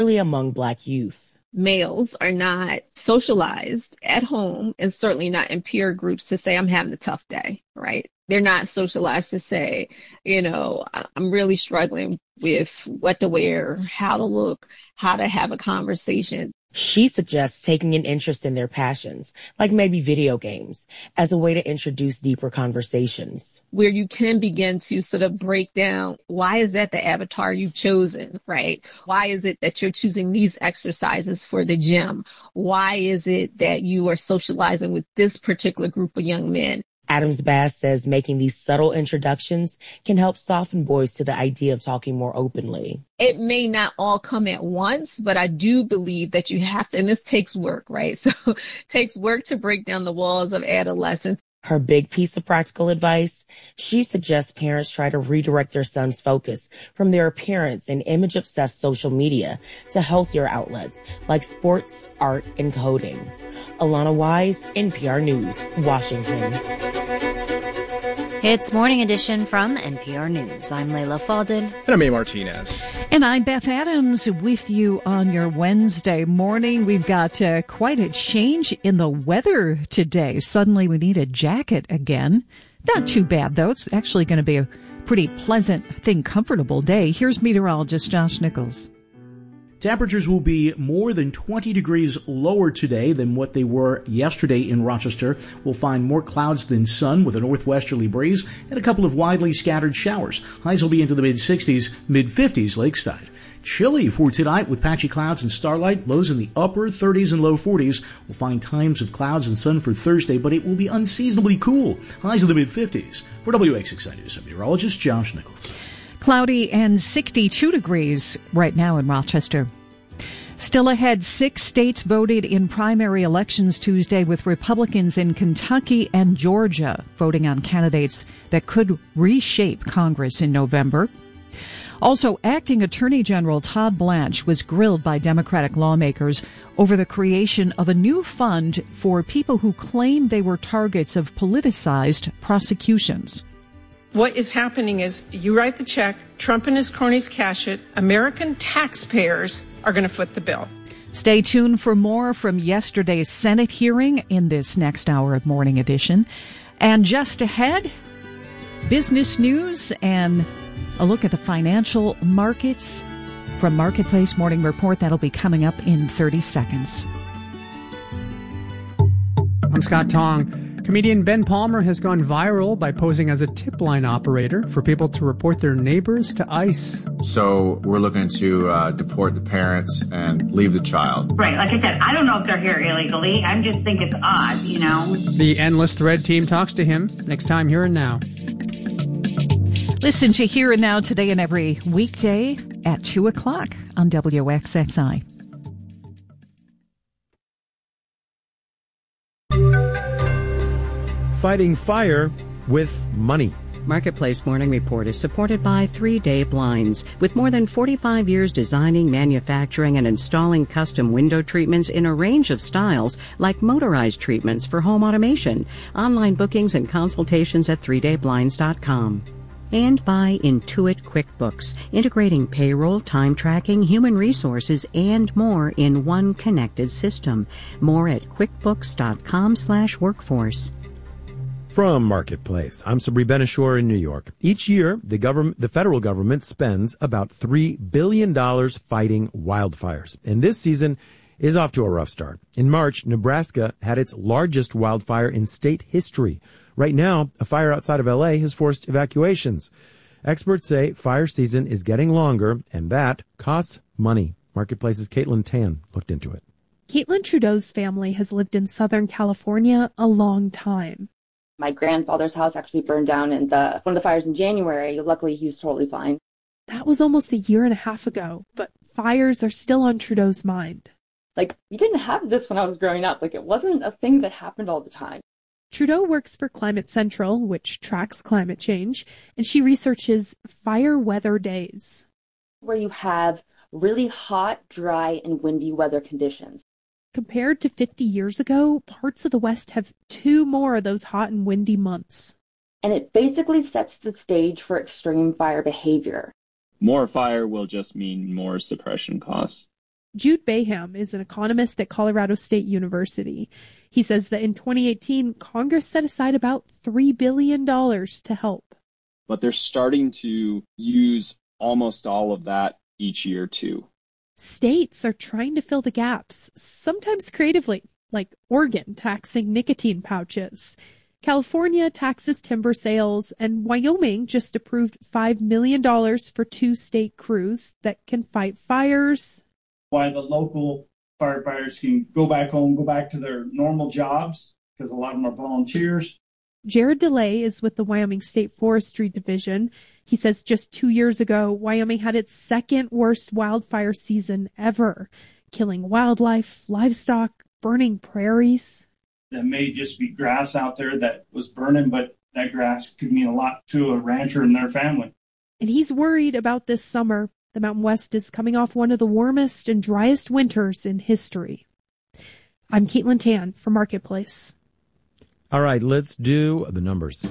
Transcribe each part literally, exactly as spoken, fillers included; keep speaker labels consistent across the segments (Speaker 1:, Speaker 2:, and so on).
Speaker 1: among Black youth.
Speaker 2: Males are not socialized at home and certainly not in peer groups to say, I'm having a tough day, right? They're not socialized to say, you know, I'm really struggling with what to wear, how to look, how to have a conversation.
Speaker 1: She suggests taking an interest in their passions, like maybe video games, as a way to introduce deeper conversations.
Speaker 2: Where you can begin to sort of break down, why is that the avatar you've chosen, right? Why is it that you're choosing these exercises for the gym? Why is it that you are socializing with this particular group of young men?
Speaker 1: Adams-Bass says making these subtle introductions can help soften boys to the idea of talking more openly.
Speaker 2: It may not all come at once, but I do believe that you have to, and this takes work, right? So it takes work to break down the walls of adolescence.
Speaker 1: Her big piece of practical advice, she suggests parents try to redirect their son's focus from their appearance and image-obsessed social media to healthier outlets like sports, art, and coding. Alana Wise, N P R News, Washington.
Speaker 3: It's Morning Edition from N P R News. I'm Layla Faldin.
Speaker 4: And I'm A. Martinez.
Speaker 5: And I'm Beth Adams with you on your Wednesday morning. We've got uh, quite a change in the weather today. Suddenly we need a jacket again. Not too bad, though. It's actually going to be a pretty pleasant, I think, comfortable day. Here's meteorologist Josh Nichols.
Speaker 6: Temperatures will be more than twenty degrees lower today than what they were yesterday in Rochester. We'll find more clouds than sun with a northwesterly breeze and a couple of widely scattered showers. Highs will be into the mid-sixties, mid-fifties lakeside. Chilly for tonight with patchy clouds and starlight. Lows in the upper thirties and low forties. We'll find times of clouds and sun for Thursday, but it will be unseasonably cool. Highs in the mid-fifties. For W X six News, I'm meteorologist Josh Nichols.
Speaker 5: Cloudy and sixty-two degrees right now in Rochester. Still ahead, six states voted in primary elections Tuesday, with Republicans in Kentucky and Georgia voting on candidates that could reshape Congress in November. Also, acting Attorney General Todd Blanche was grilled by Democratic lawmakers over the creation of a new fund for people who claim they were targets of politicized prosecutions.
Speaker 7: What is happening is you write the check, Trump and his cronies cash it, American taxpayers are going to foot the bill.
Speaker 5: Stay tuned for more from yesterday's Senate hearing in this next hour of Morning Edition. And just ahead, business news and a look at the financial markets from Marketplace Morning Report. That'll be coming up in thirty seconds.
Speaker 8: I'm Scott Tong. Comedian Ben Palmer has gone viral by posing as a tip line operator for people to report their neighbors to ICE.
Speaker 9: So we're looking to uh, deport the parents and leave the child.
Speaker 10: Right. Like I said, I don't know if they're here illegally. I just think it's odd, you know.
Speaker 8: The Endless Thread team talks to him next time Here and Now.
Speaker 5: Listen to Here and Now today and every weekday at two o'clock on W X X I.
Speaker 11: Fighting fire with money.
Speaker 12: Marketplace Morning Report is supported by Three Day Blinds. With more than forty-five years designing, manufacturing, and installing custom window treatments in a range of styles, like motorized treatments for home automation. Online bookings and consultations at three day blinds dot com. And by Intuit QuickBooks, integrating payroll, time tracking, human resources, and more in one connected system. More at quickbooks dot com slash workforce.
Speaker 11: From Marketplace, I'm Sabri Ben-Achour in New York. Each year, the government, the federal government spends about three billion dollars fighting wildfires. And this season is off to a rough start. In March, Nebraska had its largest wildfire in state history. Right now, a fire outside of L A has forced evacuations. Experts say fire season is getting longer, and that costs money. Marketplace's Caitlin Tan looked into it.
Speaker 13: Caitlin Trudeau's family has lived in Southern California a long time.
Speaker 14: My grandfather's house actually burned down in the one of the fires in January. Luckily, he was totally fine.
Speaker 13: That was almost a year and a half ago, but fires are still on Trudeau's mind.
Speaker 14: Like, you didn't have this when I was growing up. Like, it wasn't a thing that happened all the time.
Speaker 13: Trudeau works for Climate Central, which tracks climate change, and she researches fire weather days.
Speaker 14: Where you have really hot, dry, and windy weather conditions.
Speaker 13: Compared to fifty years ago, parts of the West have two more of those hot and windy months.
Speaker 14: And it basically sets the stage for extreme fire behavior.
Speaker 15: More fire will just mean more suppression costs.
Speaker 13: Jude Baham is an economist at Colorado State University. He says that in twenty eighteen, Congress set aside about three billion dollars to help.
Speaker 4: But they're starting to use almost all of that each year, too.
Speaker 13: States are trying to fill the gaps, sometimes creatively, like Oregon taxing nicotine pouches. California taxes timber sales, and Wyoming just approved five million dollars for two state crews that can fight fires.
Speaker 15: Why the local firefighters can go back home, go back to their normal jobs, because a lot of them are volunteers.
Speaker 13: Jared DeLay is with the Wyoming State Forestry Division. He says just two years ago, Wyoming had its second worst wildfire season ever, killing wildlife, livestock, burning prairies.
Speaker 15: That may just be grass out there that was burning, but that grass could mean a lot to a rancher and their family.
Speaker 13: And he's worried about this summer. The Mountain West is coming off one of the warmest and driest winters in history. I'm Caitlin Tan for Marketplace.
Speaker 11: All right, let's do the numbers.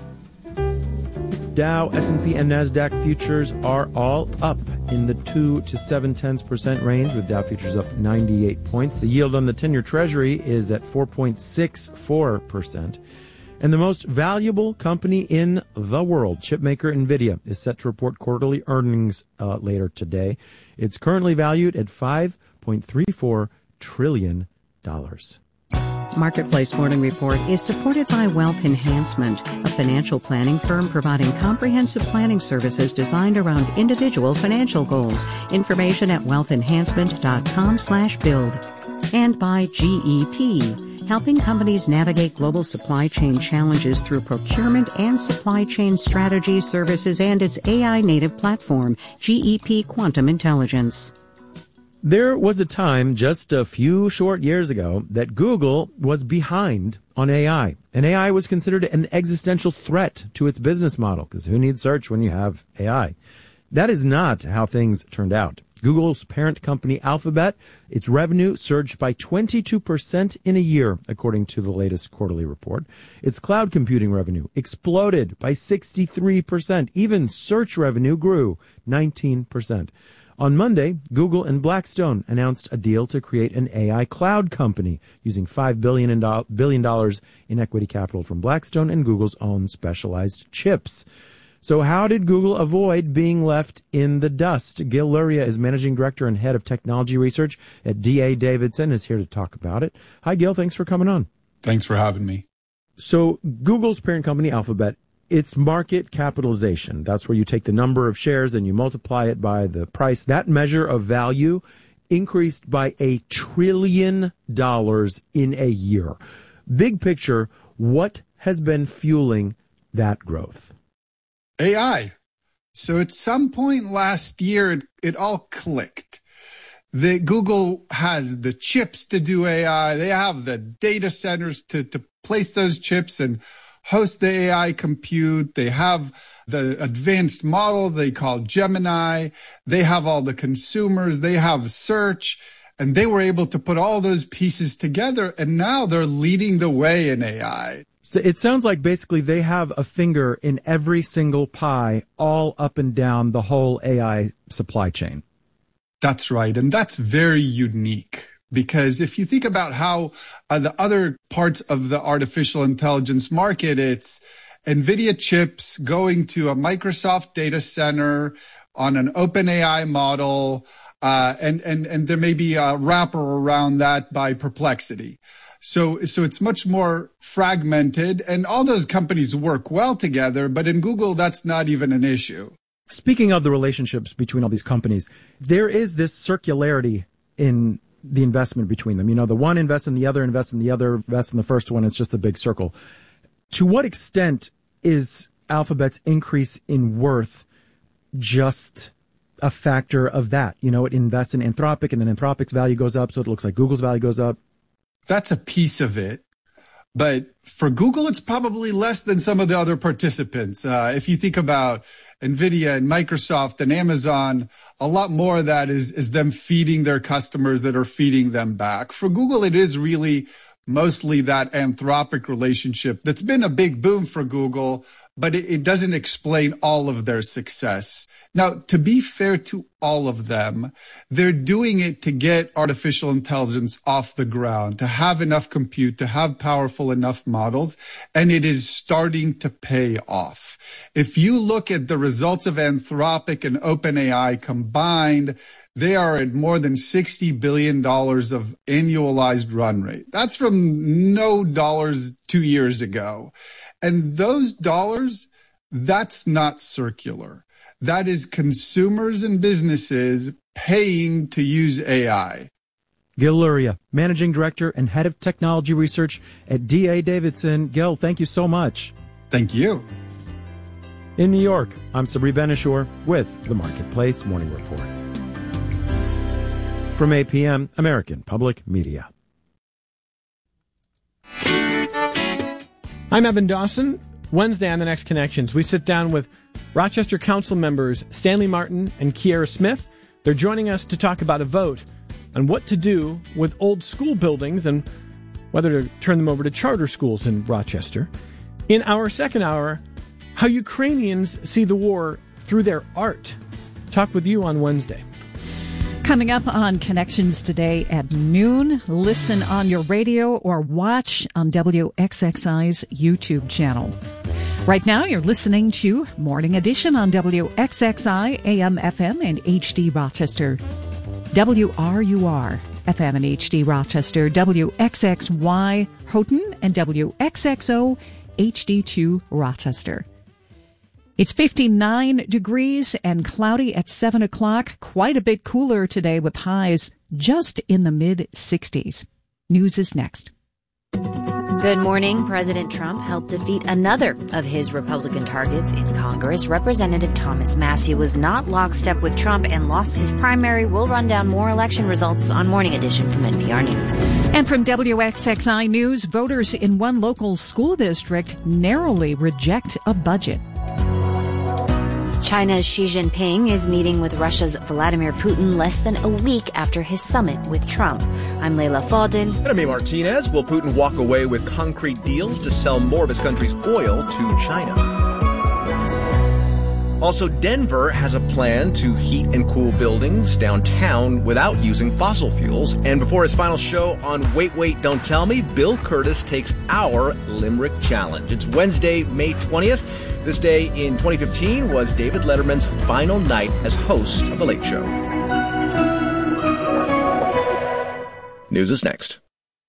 Speaker 11: Dow, S and P, and NASDAQ futures are all up in the two to seven tenths percent range, with Dow futures up ninety-eight points. The yield on the ten-year Treasury is at four point six four percent. And the most valuable company in the world, chipmaker NVIDIA, is set to report quarterly earnings uh, later today. It's currently valued at five point three four trillion dollars.
Speaker 12: Marketplace Morning Report is supported by Wealth Enhancement, a financial planning firm providing comprehensive planning services designed around individual financial goals. Information at wealthenhancement.com slash build. And by G E P, helping companies navigate global supply chain challenges through procurement and supply chain strategy services and its A I-native platform, G E P Quantum Intelligence.
Speaker 11: There was a time just a few short years ago that Google was behind on A I, and A I was considered an existential threat to its business model, because who needs search when you have A I? That is not how things turned out. Google's parent company Alphabet, its revenue surged by twenty-two percent in a year, according to the latest quarterly report. Its cloud computing revenue exploded by sixty-three percent. Even search revenue grew nineteen percent. On Monday, Google and Blackstone announced a deal to create an A I cloud company using five billion dollars in equity capital from Blackstone and Google's own specialized chips. So how did Google avoid being left in the dust? Gil Luria is managing director and head of technology research at D A Davidson, is here to talk about it. Hi, Gil. Thanks for coming on.
Speaker 16: Thanks for having me.
Speaker 11: So Google's parent company, Alphabet, it's market capitalization. That's where you take the number of shares and you multiply it by the price. That measure of value increased by a trillion dollars in a year. Big picture, what has been fueling that growth?
Speaker 16: A I. So at some point last year, it, it all clicked. The Google has the chips to do A I. They have the data centers to, to place those chips and host the A I compute. They have the advanced model they call Gemini. They have all the consumers. They have search. And they were able to put all those pieces together. And now they're leading the way in A I.
Speaker 11: So it sounds like basically they have a finger in every single pie, all up and down the whole A I supply chain.
Speaker 16: That's right. And that's very unique. Because if you think about how uh, the other parts of the artificial intelligence market, it's NVIDIA chips going to a Microsoft data center on an OpenAI model, uh, and, and, and there may be a wrapper around that by Perplexity. So, so it's much more fragmented, and all those companies work well together, but in Google, that's not even an issue.
Speaker 11: Speaking of the relationships between all these companies, there is this circularity in the investment between them. You know, the one invests in the other, invests in the other, invests in the first one. It's just a big circle. To what extent is Alphabet's increase in worth just a factor of that? You know, it invests in Anthropic, and then Anthropic's value goes up, so it looks like Google's value goes up.
Speaker 16: That's a piece of it. But for Google, it's probably less than some of the other participants. Uh, if you think about NVIDIA and Microsoft and Amazon, a lot more of that is, is them feeding their customers that are feeding them back. For Google, it is really mostly that Anthropic relationship that's been a big boom for Google, but it, it doesn't explain all of their success. Now, to be fair to all of them, they're doing it to get artificial intelligence off the ground, to have enough compute, to have powerful enough models, and it is starting to pay off. If you look at the results of Anthropic and OpenAI combined, they are at more than sixty billion dollars of annualized run rate. That's from no dollars two years ago. And those dollars, that's not circular. That is consumers and businesses paying to use A I.
Speaker 11: Gil Luria, Managing Director and Head of Technology Research at D A Davidson. Gil, thank you so much.
Speaker 16: Thank you.
Speaker 11: In New York, I'm Sabri Ben-Achour with the Marketplace Morning Report. From eight p.m., American Public Media.
Speaker 17: I'm Evan Dawson. Wednesday on The Next Connections, we sit down with Rochester Council members Stanley Martin and Kiera Smith. They're joining us to talk about a vote on what to do with old school buildings and whether to turn them over to charter schools in Rochester. In our second hour, how Ukrainians see the war through their art. Talk with you on Wednesday.
Speaker 5: Coming up on Connections today at noon, listen on your radio or watch on W X X I's YouTube channel. Right now, you're listening to Morning Edition on W X X I, A M, F M, and H D Rochester. W R U R, F M and H D Rochester, W X X Y Houghton, and W X X O, H D two Rochester. It's fifty-nine degrees and cloudy at seven o'clock. Quite a bit cooler today with highs just in the mid sixties. News is next.
Speaker 3: Good morning. President Trump helped defeat another of his Republican targets in Congress. Representative Thomas Massie was not lockstep with Trump and lost his primary. We'll run down more election results on Morning Edition from N P R News.
Speaker 5: And from W X X I News, voters in one local school district narrowly reject a budget.
Speaker 3: China's Xi Jinping is meeting with Russia's Vladimir Putin less than a week after his summit with Trump. I'm Leila Fadel.
Speaker 18: And I'm A. Martinez. Will Putin walk away with concrete deals to sell more of his country's oil to China? Also, Denver has a plan to heat and cool buildings downtown without using fossil fuels. And before his final show on Wait, Wait, Don't Tell Me, Bill Curtis takes our Limerick Challenge. It's Wednesday, May twentieth. This day in twenty fifteen was David Letterman's final night as host of The Late Show. News is next.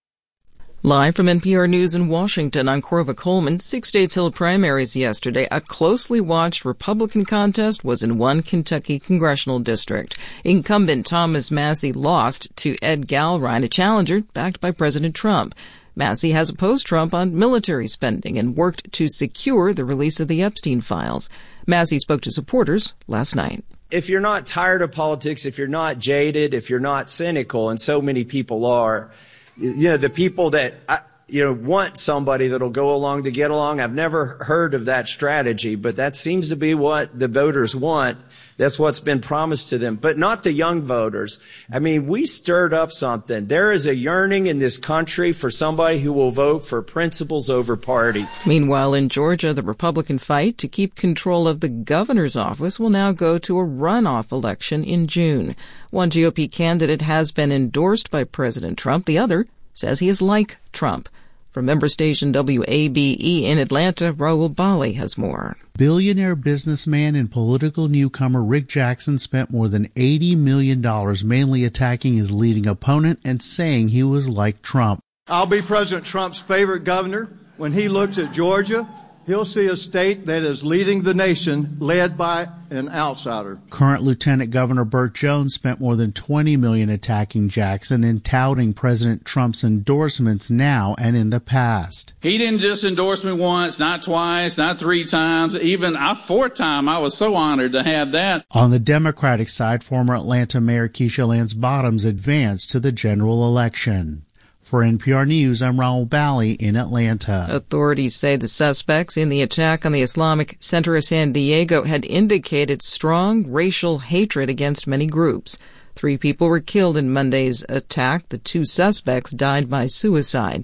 Speaker 19: Live from N P R News in Washington, I'm Corva Coleman. Six states held primaries yesterday. A closely watched Republican contest was in one Kentucky congressional district. Incumbent Thomas Massie lost to Ed Galrine, a challenger backed by President Trump. Massie has opposed Trump on military spending and worked to secure the release of the Epstein files. Massie spoke to supporters last night.
Speaker 20: If you're not tired of politics, if you're not jaded, if you're not cynical, and so many people are, you know, the people that, you know, want somebody that'll go along to get along. I've never heard of that strategy, but that seems to be what the voters want. That's what's been promised to them, but not the young voters. I mean, we stirred up something. There is a yearning in this country for somebody who will vote for principles over party.
Speaker 19: Meanwhile, in Georgia, the Republican fight to keep control of the governor's office will now go to a runoff election in June. One G O P candidate has been endorsed by President Trump. The other says he is like Trump. From member station W A B E in Atlanta, Raul Bali has more.
Speaker 21: Billionaire businessman and political newcomer Rick Jackson spent more than eighty million dollars mainly attacking his leading opponent and saying he was like Trump.
Speaker 22: I'll be President Trump's favorite governor. When he looks at Georgia, he'll see a state that is leading the nation, led by an outsider.
Speaker 21: Current Lieutenant Governor Burt Jones spent more than twenty million dollars attacking Jackson and touting President Trump's endorsements now and in the past.
Speaker 23: He didn't just endorse me once, not twice, not three times, even a fourth time. I was so honored to have that.
Speaker 21: On the Democratic side, former Atlanta Mayor Keisha Lance Bottoms advanced to the general election. For N P R News, I'm Raul Bali in Atlanta.
Speaker 19: Authorities say the suspects in the attack on the Islamic Center of San Diego had indicated strong racial hatred against many groups. Three people were killed in Monday's attack. The two suspects died by suicide.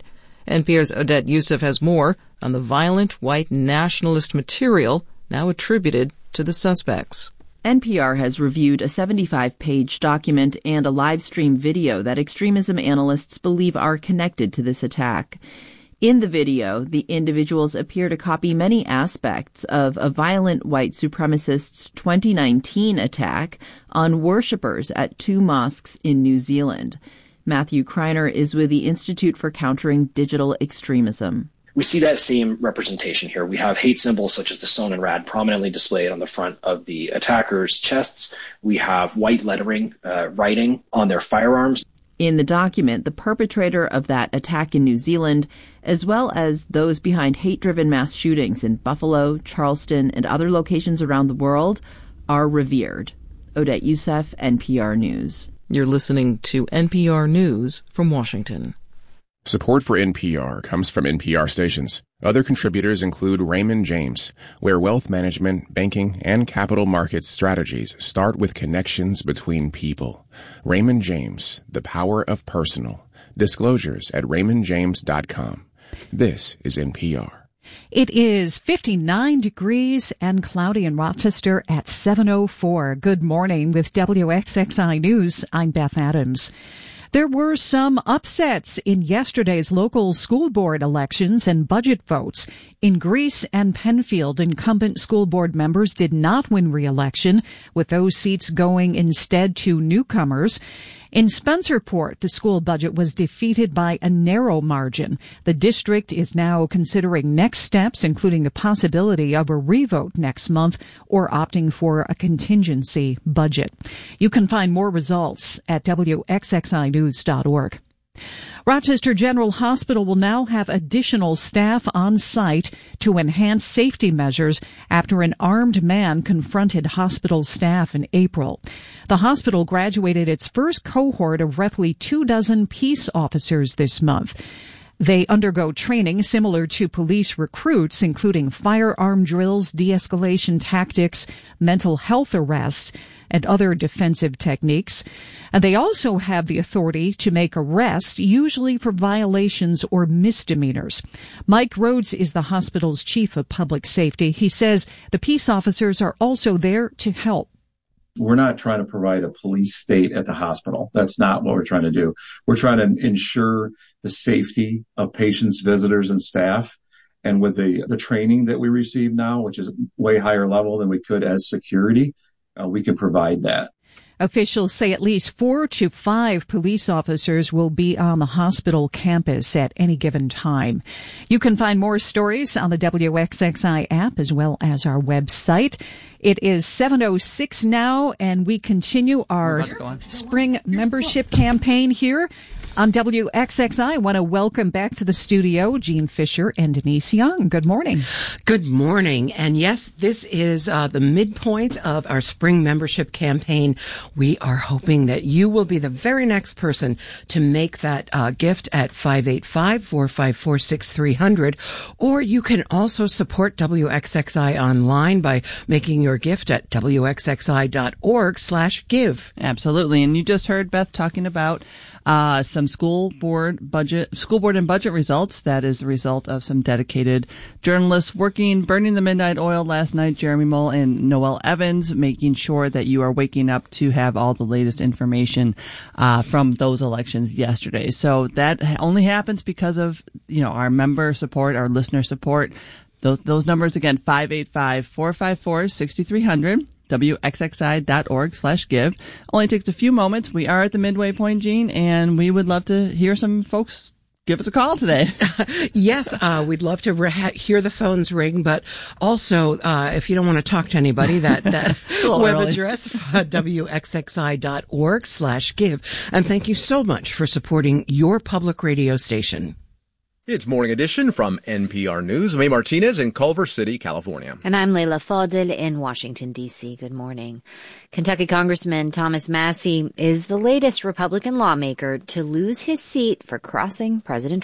Speaker 19: N P R's Odette Youssef has more on the violent white nationalist material now attributed to the suspects.
Speaker 1: N P R has reviewed a seventy-five page document and a live stream video that extremism analysts believe are connected to this attack. In the video, the individuals appear to copy many aspects of a violent white supremacist's twenty nineteen attack on worshippers at two mosques in New Zealand. Matthew Kreiner is with the Institute for Countering Digital Extremism.
Speaker 2: We see that same representation here. We have hate symbols such as the stone and rad prominently displayed on the front of the attackers' chests. We have white lettering, uh, writing on their firearms.
Speaker 1: In the document, the perpetrator of that attack in New Zealand, as well as those behind hate-driven mass shootings in Buffalo, Charleston, and other locations around the world, are revered. Odette Youssef, N P R News.
Speaker 19: You're listening to N P R News from Washington.
Speaker 6: Support for N P R comes from N P R stations. Other contributors include Raymond James, where wealth management, banking, and capital markets strategies start with connections between people. Raymond James, the power of personal. Disclosures at raymond james dot com. This is N P R.
Speaker 5: It is fifty-nine degrees and cloudy in Rochester at seven oh four. Good morning with W X X I News. I'm Beth Adams. There were some upsets in yesterday's local school board elections and budget votes. In Greece and Penfield, incumbent school board members did not win re-election, with those seats going instead to newcomers. In Spencerport, the school budget was defeated by a narrow margin. The district is now considering next steps, including the possibility of a revote next month or opting for a contingency budget. You can find more results at W X X I news dot org. Rochester General Hospital will now have additional staff on site to enhance safety measures after an armed man confronted hospital staff in April. The hospital graduated its first cohort of roughly two dozen peace officers this month. They undergo training similar to police recruits, including firearm drills, de-escalation tactics, mental health arrests, and other defensive techniques. And they also have the authority to make arrests, usually for violations or misdemeanors. Mike Rhodes is the hospital's chief of public safety. He says the peace officers are also there to help.
Speaker 24: We're not trying to provide a police state at the hospital. That's not what we're trying to do. We're trying to ensure the safety of patients, visitors, and staff. And with the, the training that we receive now, which is a way higher level than we could as security, uh, we can provide that.
Speaker 5: Officials say at least four to five police officers will be on the hospital campus at any given time. You can find more stories on the W X X I app as well as our website. It is seven oh six now, and we continue our spring membership campaign here on W X X I. I want to welcome back to the studio Jean Fisher and Denise Young. Good morning.
Speaker 25: Good morning. And yes, this is uh, the midpoint of our spring membership campaign. We are hoping that you will be the very next person to make that uh, gift at five eight five, four five four, six three zero zero. Or you can also support W X X I online by making your gift at W X X I dot org slash give.
Speaker 26: Absolutely. And you just heard Beth talking about Uh, some school board budget, school board and budget results. That is the result of some dedicated journalists working, burning the midnight oil last night. Jeremy Mull and Noel Evans, making sure that you are waking up to have all the latest information, uh, from those elections yesterday. So that only happens because of, you know, our member support, our listener support. Those, those numbers again, five eight five, four five four, six three zero zero. W X X I dot org slash give. Only takes a few moments. We are at the midway point, Jean, and we would love to hear some folks give us a call today.
Speaker 25: Yes, uh, we'd love to re- hear the phones ring, but also, uh, if you don't want to talk to anybody, that, that web
Speaker 26: early.
Speaker 25: address, uh, W X X I dot org slash give. And thank you so much for supporting your public radio station.
Speaker 18: It's Morning Edition from N P R News. May Martinez in Culver City, California.
Speaker 3: And I'm Leila Fadel in Washington, D C. Good morning. Kentucky Congressman Thomas Massie is the latest Republican lawmaker to lose his seat for crossing President Trump.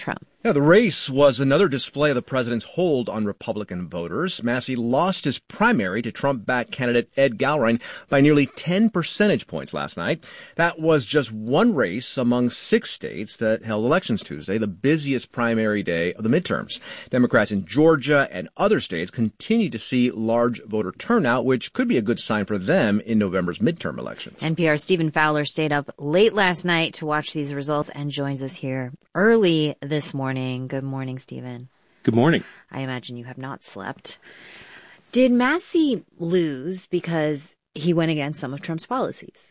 Speaker 18: Yeah, the race was another display of the president's hold on Republican voters. Massey lost his primary to Trump-backed candidate Ed Gallrein by nearly ten percentage points last night. That was just one race among six states that held elections Tuesday, the busiest primary day of the midterms. Democrats in Georgia and other states continue to see large voter turnout, which could be a good sign for them in November's midterm elections.
Speaker 3: N P R's Stephen Fowler stayed up late last night to watch these results and joins us here early this morning. Good morning, Stephen.
Speaker 4: Good morning.
Speaker 3: I imagine you have not slept. Did Massey lose because he went against some of Trump's policies?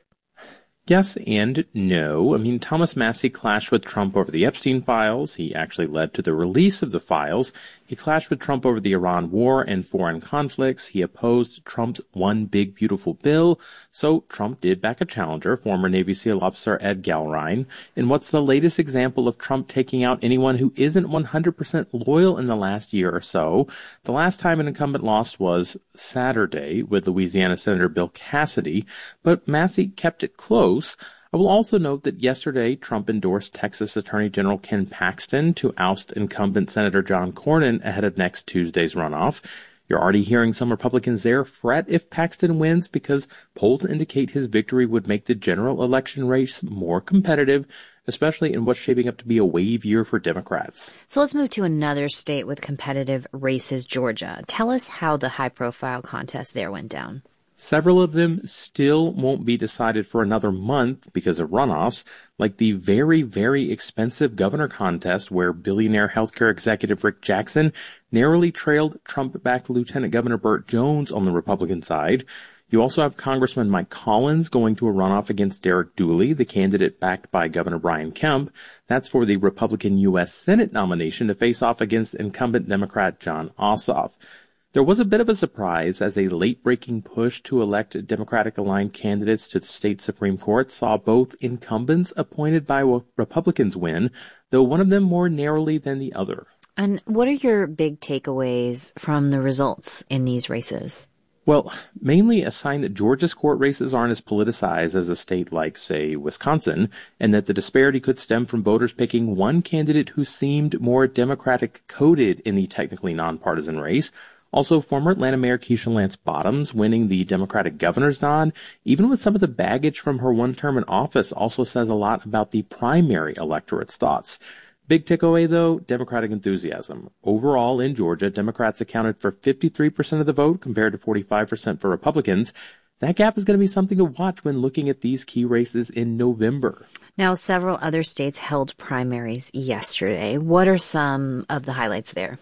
Speaker 4: Yes and no. I mean, Thomas Massey clashed with Trump over the Epstein files. He actually led to the release of the files. He clashed with Trump over the Iran war and foreign conflicts. He opposed Trump's One Big Beautiful Bill. So Trump did back a challenger, former Navy SEAL officer Ed Gallrein. And what's the latest example of Trump taking out anyone who isn't one hundred percent loyal in the last year or so? The last time an incumbent lost was Saturday with Louisiana Senator Bill Cassidy, but Massey kept it close. I will also note that yesterday Trump endorsed Texas Attorney General Ken Paxton to oust incumbent Senator John Cornyn ahead of next Tuesday's runoff. You're already hearing some Republicans there fret if Paxton wins because polls indicate his victory would make the general election race more competitive, especially in what's shaping up to be a wave year for Democrats.
Speaker 3: So let's move to another state with competitive races, Georgia. Tell us how the high-profile contest there went down.
Speaker 4: Several of them still won't be decided for another month because of runoffs, like the very, very expensive governor contest where billionaire healthcare executive Rick Jackson narrowly trailed Trump-backed Lieutenant Governor Burt Jones on the Republican side. You also have Congressman Mike Collins going to a runoff against Derek Dooley, the candidate backed by Governor Brian Kemp. That's for the Republican U S Senate nomination to face off against incumbent Democrat Jon Ossoff. There was a bit of a surprise as a late-breaking push to elect Democratic-aligned candidates to the state Supreme Court saw both incumbents appointed by Republicans win, though one of them more narrowly than the other.
Speaker 3: And what are your big takeaways from the results in these races?
Speaker 4: Well, mainly a sign that Georgia's court races aren't as politicized as a state like, say, Wisconsin, and that the disparity could stem from voters picking one candidate who seemed more Democratic-coded in the technically nonpartisan race. Also, former Atlanta Mayor Keisha Lance Bottoms winning the Democratic governor's nod, even with some of the baggage from her one term in office, also says a lot about the primary electorate's thoughts. Big takeaway, though, Democratic enthusiasm. Overall, in Georgia, Democrats accounted for fifty-three percent of the vote compared to forty-five percent for Republicans. That gap is going to be something to watch when looking at these key races in November.
Speaker 3: Now, several other states held primaries yesterday. What are some of the highlights there?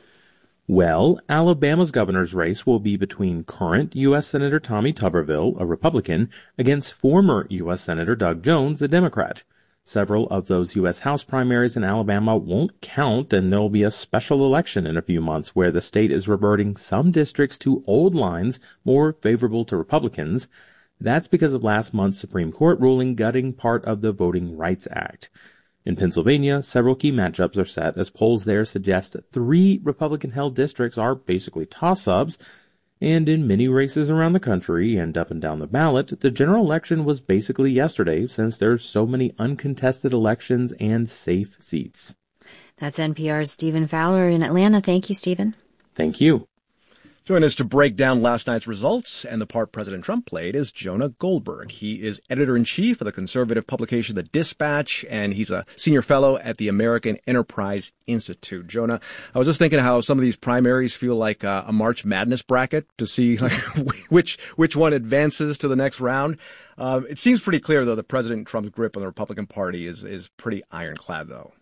Speaker 4: Well, Alabama's governor's race will be between current U S Senator Tommy Tuberville, a Republican, against former U S Senator Doug Jones, a Democrat. Several of those U S House primaries in Alabama won't count, and there will be a special election in a few months where the state is reverting some districts to old lines more favorable to Republicans. That's because of last month's Supreme Court ruling gutting part of the Voting Rights Act. In Pennsylvania, several key matchups are set as polls there suggest three Republican-held districts are basically toss-ups. And in many races around the country and up and down the ballot, the general election was basically yesterday since there's so many uncontested elections and safe seats.
Speaker 3: That's N P R's Stephen Fowler in Atlanta. Thank you, Stephen.
Speaker 4: Thank you.
Speaker 18: Join us to break down last night's results and the part President Trump played is Jonah Goldberg. He is editor-in-chief of the conservative publication The Dispatch, and he's a senior fellow at the American Enterprise Institute. Jonah, I was just thinking how some of these primaries feel like a, a March Madness bracket to see like, which which one advances to the next round. Um, it seems pretty clear, though, that President Trump's grip on the Republican Party is is pretty ironclad, though.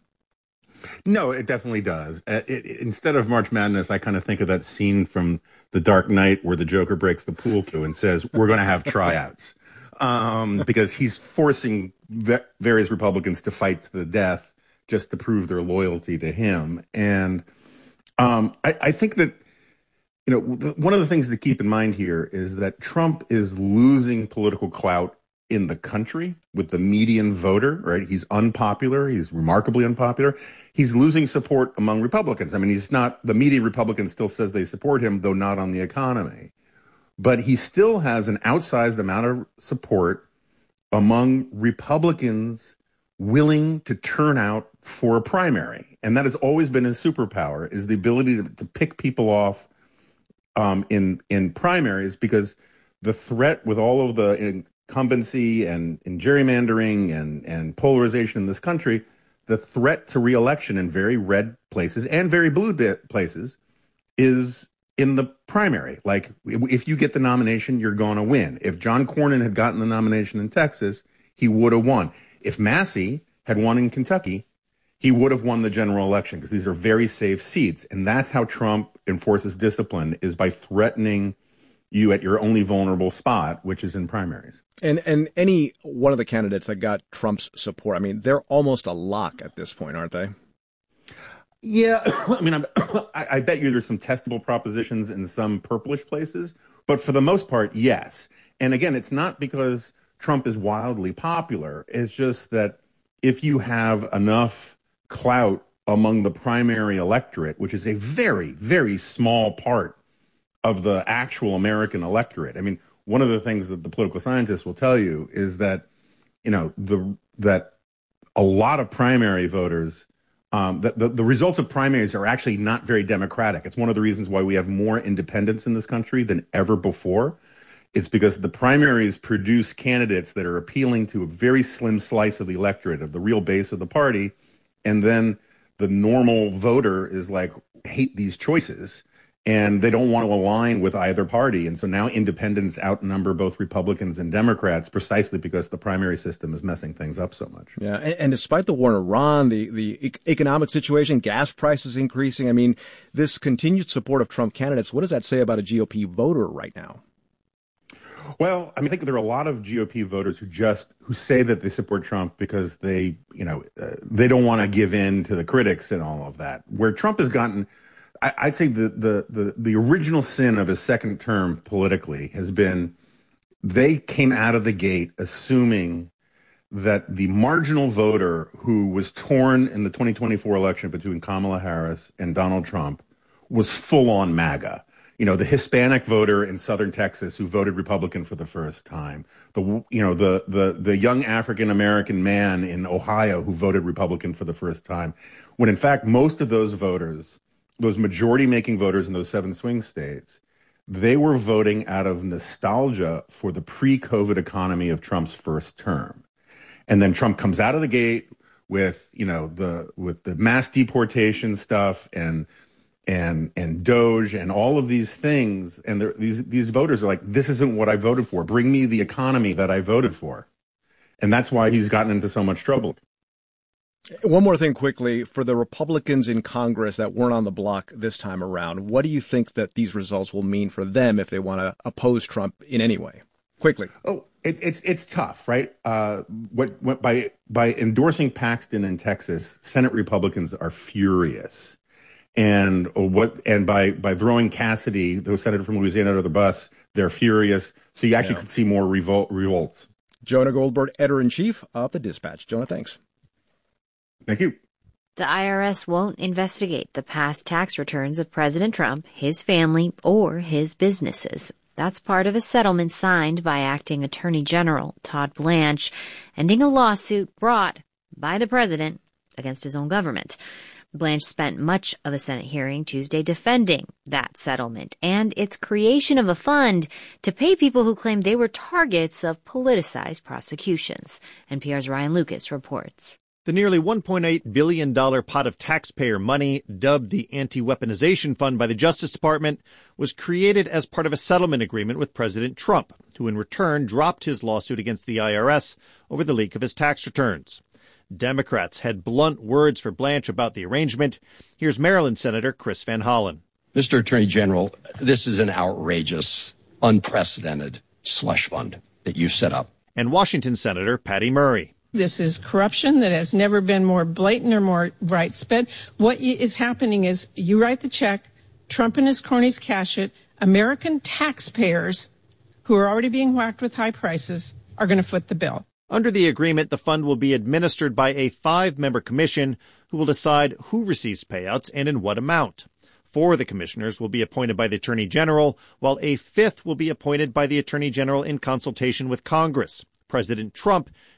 Speaker 7: No, it definitely does. Uh, it, it, instead of March Madness, I kind of think of that scene from The Dark Knight where the Joker breaks the pool cue and says, we're going to have tryouts. Um, because he's forcing ve- various Republicans to fight to the death just to prove their loyalty to him. And um, I, I think that, you know, one of the things to keep in mind here is that Trump is losing political clout in the country with the median voter, right? He's unpopular. He's remarkably unpopular. He's losing support among Republicans. I mean, he's not, the median Republican still says they support him, though not on the economy. But he still has an outsized amount of support among Republicans willing to turn out for a primary. And that has always been his superpower, is the ability to, to pick people off um, in in primaries, because the threat with all of the incumbency and, and gerrymandering and, and polarization in this country, the threat to reelection in very red places and very blue places is in the primary. Like, if you get the nomination, you're going to win. If John Cornyn had gotten the nomination in Texas, he would have won. If Massey had won in Kentucky, he would have won the general election, because these are very safe seats. And that's how Trump enforces discipline, is by threatening you at your only vulnerable spot, which is in primaries.
Speaker 18: And and any one of the candidates that got Trump's support, I mean, they're almost a lock at this point, aren't they?
Speaker 7: Yeah, I mean, I'm, I, I bet you there's some testable propositions in some purplish places, but for the most part, yes. And again, it's not because Trump is wildly popular. It's just that if you have enough clout among the primary electorate, which is a very, very small part of the actual American electorate. I mean, one of the things that the political scientists will tell you is that, you know, the that a lot of primary voters, um, that the, the results of primaries are actually not very democratic. It's one of the reasons why we have more independents in this country than ever before. It's because the primaries produce candidates that are appealing to a very slim slice of the electorate, of the real base of the party. And then the normal voter is like, hate these choices, and they don't want to align with either party. And so now independents outnumber both Republicans and Democrats, precisely because the primary system is messing things up so much.
Speaker 18: Yeah, and, and despite the war in Iran, the, the economic situation, gas prices increasing, I mean, this continued support of Trump candidates, what does that say about a G O P voter right now?
Speaker 7: Well, I mean, I think there are a lot of G O P voters who just who say that they support Trump because they, you know, uh, they don't want to give in to the critics and all of that. Where Trump has gotten, I, I'd say the, the the the original sin of his second term politically has been they came out of the gate assuming that the marginal voter who was torn in the twenty twenty-four election between Kamala Harris and Donald Trump was full on MAGA. You know, the Hispanic voter in southern Texas who voted Republican for the first time, the you know the the the young African American man in Ohio who voted Republican for the first time, when in fact most of those voters, those majority making voters in those seven swing states, they were voting out of nostalgia for the pre-COVID economy of Trump's first term. And then Trump comes out of the gate with, you know, the with the mass deportation stuff and and and Doge and all of these things, and these these voters are like, this isn't what I voted for. Bring me the economy that I voted for. And that's why he's gotten into so much trouble.
Speaker 18: One more thing quickly, for the Republicans in Congress that weren't on the block this time around, what do you think that these results will mean for them if they want to oppose Trump in any way? Quickly.
Speaker 7: Oh, it, it's it's tough, right? Uh, what, what by by endorsing Paxton in Texas, Senate Republicans are furious. And what and by, by throwing Cassidy, the senator from Louisiana, under the bus, they're furious. So you actually yeah. could see more revolt, revolts.
Speaker 18: Jonah Goldberg, editor-in-chief of the Dispatch. Jonah, thanks.
Speaker 7: Thank you.
Speaker 3: The I R S won't investigate the past tax returns of President Trump, his family, or his businesses. That's part of a settlement signed by Acting Attorney General Todd Blanche, ending a lawsuit brought by the president against his own government. Blanche spent much of a Senate hearing Tuesday defending that settlement and its creation of a fund to pay people who claimed they were targets of politicized prosecutions. N P R's Ryan Lucas reports.
Speaker 8: The nearly one point eight billion dollars pot of taxpayer money, dubbed the Anti-Weaponization Fund by the Justice Department, was created as part of a settlement agreement with President Trump, who in return dropped his lawsuit against the I R S over the leak of his tax returns. Democrats had blunt words for Blanche about the arrangement. Here's Maryland Senator Chris Van Hollen.
Speaker 9: Mister Attorney General, this is an outrageous, unprecedented slush fund that you set up.
Speaker 8: And Washington Senator Patty Murray.
Speaker 10: This is corruption that has never been more blatant or more widespread. What is happening is you write the check, Trump and his cronies cash it, American taxpayers who are already being whacked with high prices are going to foot the bill.
Speaker 8: Under the agreement, the fund will be administered by a five-member commission who will decide who receives payouts and in what amount. Four of the commissioners will be appointed by the Attorney General, while a fifth will be appointed by the Attorney General in consultation with Congress. President Trump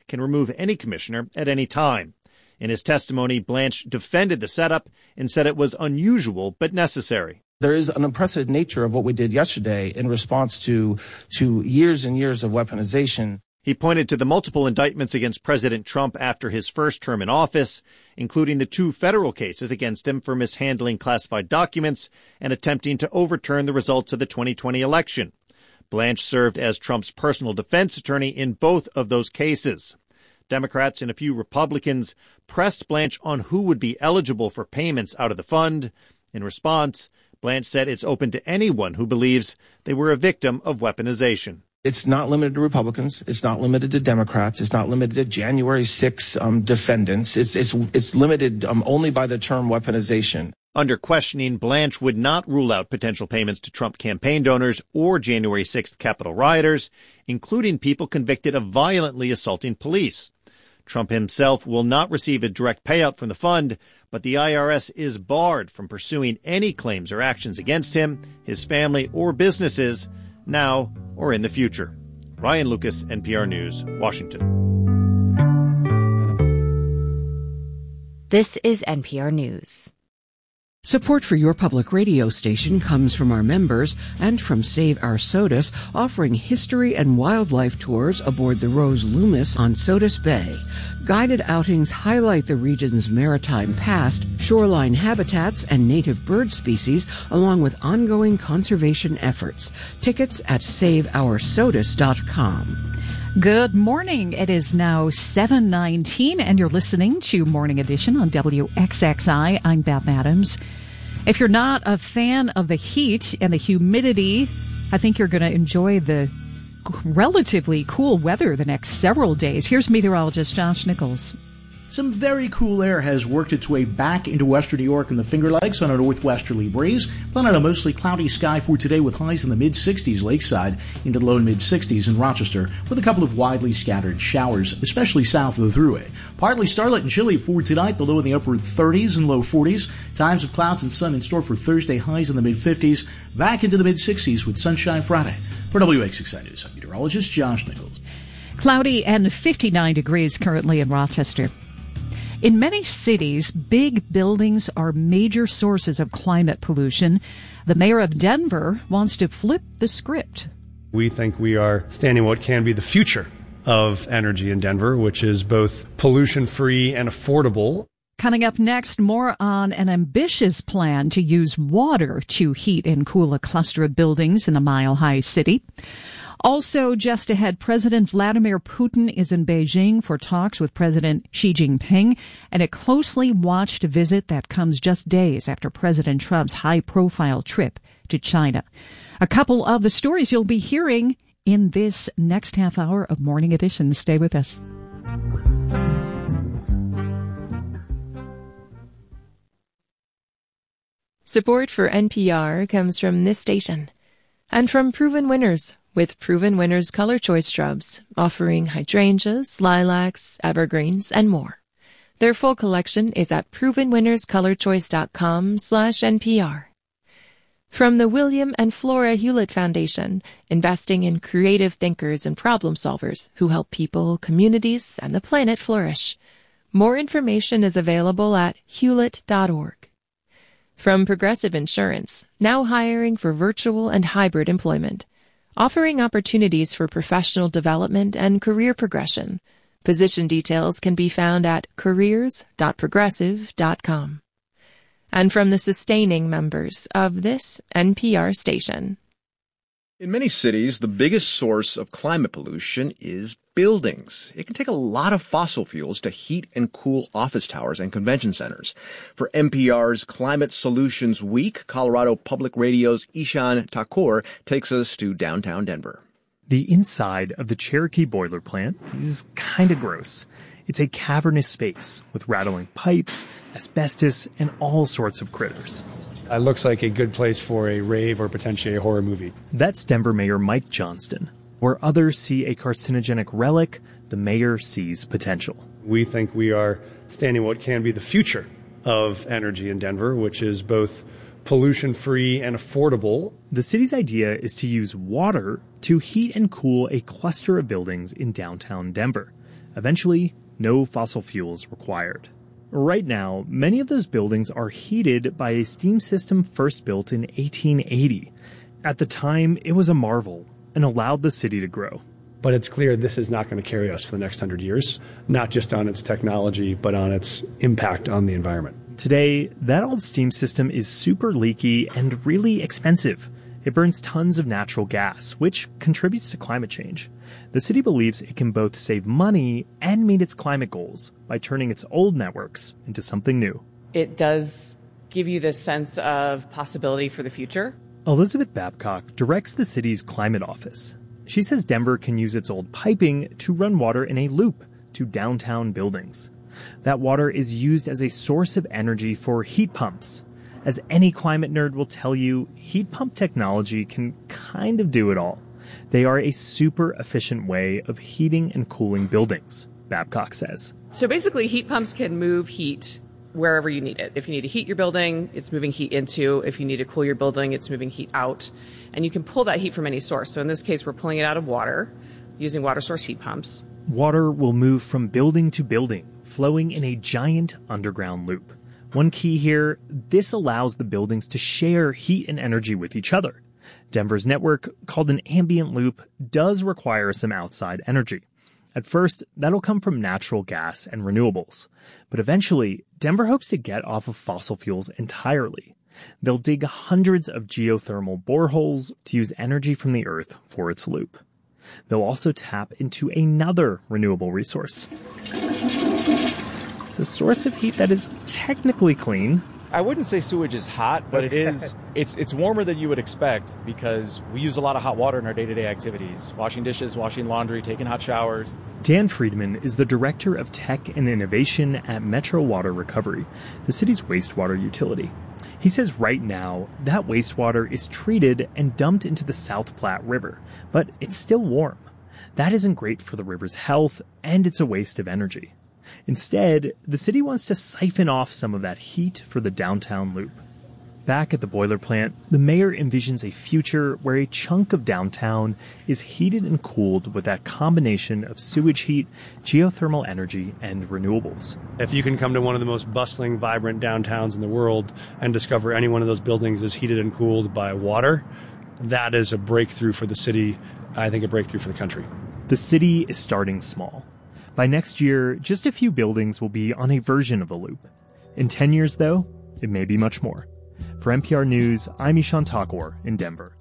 Speaker 8: can remove any commissioner at any time. In his testimony, Blanche defended the setup and said it was unusual but necessary.
Speaker 11: There is an unprecedented nature of what we did yesterday in response to to years and years of weaponization.
Speaker 8: He pointed to the multiple indictments against President Trump after his first term in office, including the two federal cases against him for mishandling classified documents and attempting to overturn the results of the twenty twenty election. Blanche served as Trump's personal defense attorney in both of those cases. Democrats and a few Republicans pressed Blanche on who would be eligible for payments out of the fund. In response, Blanche said it's open to anyone who believes they were a victim of weaponization.
Speaker 11: It's not limited to Republicans. It's not limited to Democrats. It's not limited to January sixth um, defendants. It's it's it's limited um, only by the term weaponization.
Speaker 8: Under questioning, Blanche would not rule out potential payments to Trump campaign donors or January sixth Capitol rioters, including people convicted of violently assaulting police. Trump himself will not receive a direct payout from the fund, but the I R S is barred from pursuing any claims or actions against him, his family, or businesses, now or in the future. Ryan Lucas, N P R News, Washington.
Speaker 3: This is N P R News.
Speaker 25: Support for your public radio station comes from our members and from Save Our Sodus, offering history and wildlife tours aboard the Rose Loomis on Sodus Bay. Guided outings highlight the region's maritime past, shoreline habitats, and native bird species, along with ongoing conservation efforts. Tickets at save our sodus dot com.
Speaker 5: Good morning. It is now seven nineteen, and you're listening to Morning Edition on W X X I. I'm Beth Adams. If you're not a fan of the heat and the humidity, I think you're going to enjoy the relatively cool weather the next several days. Here's meteorologist Josh Nichols.
Speaker 12: Some very cool air has worked its way back into western New York and the Finger Lakes on a northwesterly breeze. Plan on a mostly cloudy sky for today with highs in the mid-sixties lakeside into the low and mid-sixties in Rochester with a couple of widely scattered showers, especially south of the Thruway. Partly starlit and chilly for tonight, the low in the upper thirties and low forties. Times of clouds and sun in store for Thursday, highs in the mid-fifties, back into the mid-sixties with sunshine Friday. For W X X I News, I'm meteorologist Josh Nichols.
Speaker 5: Cloudy and fifty-nine degrees currently in Rochester. In many cities, big buildings are major sources of climate pollution. The mayor of Denver wants to flip the script.
Speaker 13: We think we are standing what can be the future of energy in Denver, which is both pollution-free and affordable.
Speaker 5: Coming up next, more on an ambitious plan to use water to heat and cool a cluster of buildings in the Mile High City. Also, just ahead, President Vladimir Putin is in Beijing for talks with President Xi Jinping, and a closely watched visit that comes just days after President Trump's high-profile trip to China. A couple of the stories you'll be hearing in this next half hour of Morning Edition. Stay with us.
Speaker 14: Support for N P R comes from this station and from Proven Winners, with Proven Winners Color Choice Shrubs, offering hydrangeas, lilacs, evergreens, and more. Their full collection is at proven winners color choice dot com slash N P R. From the William and Flora Hewlett Foundation, investing in creative thinkers and problem solvers who help people, communities, and the planet flourish. More information is available at hewlett dot org. From Progressive Insurance, now hiring for virtual and hybrid employment, offering opportunities for professional development and career progression. Position details can be found at careers dot progressive dot com. And from the sustaining members of this N P R station.
Speaker 18: In many cities, the biggest source of climate pollution is buildings. It can take a lot of fossil fuels to heat and cool office towers and convention centers. For N P R's Climate Solutions Week, Colorado Public Radio's Ishan Thakur takes us to downtown Denver.
Speaker 15: The inside of the Cherokee boiler plant is kind of gross. It's a cavernous space with rattling pipes, asbestos, and all sorts of critters.
Speaker 16: It looks like a good place for a rave or potentially a horror movie.
Speaker 15: That's Denver Mayor Mike Johnston. Where others see a carcinogenic relic, the mayor sees potential.
Speaker 16: We think we are standing what can be the future of energy in Denver, which is both pollution-free and affordable.
Speaker 15: The city's idea is to use water to heat and cool a cluster of buildings in downtown Denver. Eventually, no fossil fuels required. Right now, many of those buildings are heated by a steam system first built in eighteen eighty. At the time, it was a marvel and allowed the city to grow.
Speaker 13: But it's clear this is not going to carry us for the next hundred years, not just on its technology, but on its impact on the environment.
Speaker 15: Today, that old steam system is super leaky and really expensive. It burns tons of natural gas, which contributes to climate change. The city believes it can both save money and meet its climate goals by turning its old networks into something new.
Speaker 2: It does give you this sense of possibility for the future.
Speaker 15: Elizabeth Babcock directs the city's climate office. She says Denver can use its old piping to run water in a loop to downtown buildings. That water is used as a source of energy for heat pumps. As any climate nerd will tell you, heat pump technology can kind of do it all. They are a super efficient way of heating and cooling buildings, Babcock says.
Speaker 2: So basically, heat pumps can move heat wherever you need it. If you need to heat your building, it's moving heat into. If you need to cool your building, it's moving heat out. And you can pull that heat from any source. So in this case, we're pulling it out of water using water source heat pumps.
Speaker 15: Water will move from building to building, flowing in a giant underground loop. One key here, this allows the buildings to share heat and energy with each other. Denver's network, called an ambient loop, does require some outside energy. At first, that'll come from natural gas and renewables. But eventually, Denver hopes to get off of fossil fuels entirely. They'll dig hundreds of geothermal boreholes to use energy from the earth for its loop. They'll also tap into another renewable resource. It's a source of heat that is technically clean.
Speaker 17: I wouldn't say sewage is hot, but it is. It's it's warmer than you would expect because we use a lot of hot water in our day-to-day activities. Washing dishes, washing laundry, taking hot showers.
Speaker 15: Dan Friedman is the Director of Tech and Innovation at Metro Water Recovery, the city's wastewater utility. He says right now, that wastewater is treated and dumped into the South Platte River, but it's still warm. That isn't great for the river's health, and it's a waste of energy. Instead, the city wants to siphon off some of that heat for the downtown loop. Back at the boiler plant, the mayor envisions a future where a chunk of downtown is heated and cooled with that combination of sewage heat, geothermal energy, and renewables.
Speaker 13: If you can come to one of the most bustling, vibrant downtowns in the world and discover any one of those buildings is heated and cooled by water, that is a breakthrough for the city. I think a breakthrough for the country.
Speaker 15: The city is starting small. By next year, just a few buildings will be on a version of the loop. In ten years, though, it may be much more. For N P R News, I'm Ishan Thakur in Denver.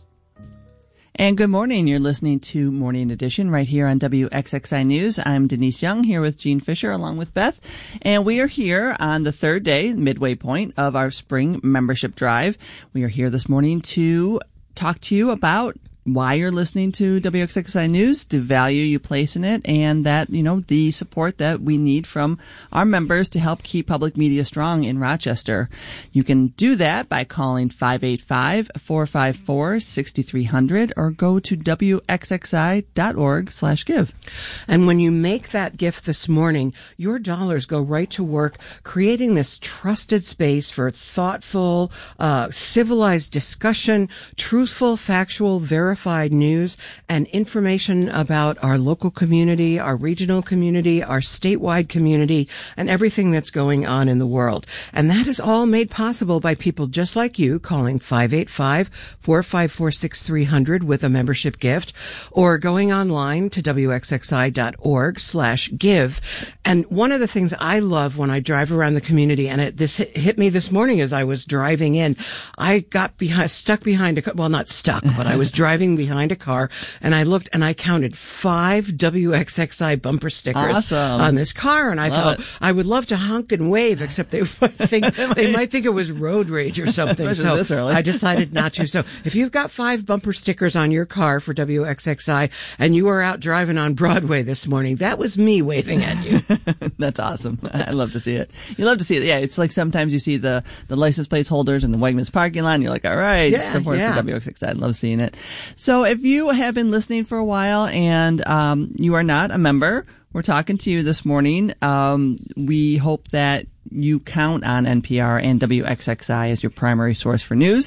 Speaker 26: And good morning. You're listening to Morning Edition right here on W X X I News. I'm Denise Young here with Gene Fisher along with Beth. And we are here on the third day, midway point of our spring membership drive. We are here this morning to talk to you about why you're listening to W X X I News, the value you place in it, and that, you know, the support that we need from our members to help keep public media strong in Rochester. You can do that by calling five eight five, four five four, six three zero zero or go to W X X I dot org slash give.
Speaker 25: And when you make that gift this morning, your dollars go right to work creating this trusted space for thoughtful, uh, civilized discussion, truthful, factual, verified verified news and information about our local community, our regional community, our statewide community, and everything that's going on in the world. And that is all made possible by people just like you calling five eight five, four five four, six three zero zero with a membership gift or going online to W X X I dot org slash give. And one of the things I love when I drive around the community, and it, this hit, hit me this morning as I was driving in, I got behind, stuck behind a, well, not stuck, but I was driving behind a car, and I looked and I counted five W X X I bumper stickers
Speaker 26: awesome. on
Speaker 25: this car, and I
Speaker 26: love
Speaker 25: thought
Speaker 26: it.
Speaker 25: I would love to honk and wave, except they might think they might think it was road rage or something.
Speaker 26: Especially
Speaker 25: so
Speaker 26: this early.
Speaker 25: I decided not to. So if you've got five bumper stickers on your car for W X X I and you were out driving on Broadway this morning, that was me waving at you.
Speaker 26: That's awesome. I love to see it. You love to see it. Yeah, it's like sometimes you see the, the license plate holders in the Wegmans parking lot, and you're like, all right,
Speaker 25: Yeah,
Speaker 26: support
Speaker 25: yeah.
Speaker 26: for W X X I. I love seeing it. So if you have been listening for a while and um, you are not a member, we're talking to you this morning. Um, we hope that you count on N P R and W X X I as your primary source for news.